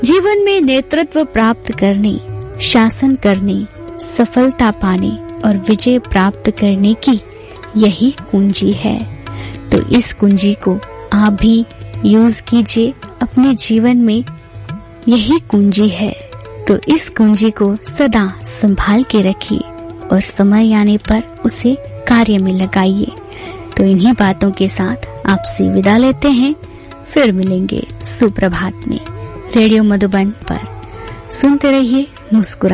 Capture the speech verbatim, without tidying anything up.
जीवन में नेतृत्व प्राप्त करने, शासन करने, सफलता पाने और विजय प्राप्त करने की यही कुंजी है। तो इस कुंजी को आप भी यूज कीजिए अपने जीवन में, यही कुंजी है। तो इस कुंजी को सदा संभाल के रखिए और समय आने पर उसे कार्य में लगाइए। तो इन्हीं बातों के साथ आपसे विदा लेते हैं, फिर मिलेंगे सुप्रभात में रेडियो मधुबन पर। सुनते रहिए, मुस्कुरा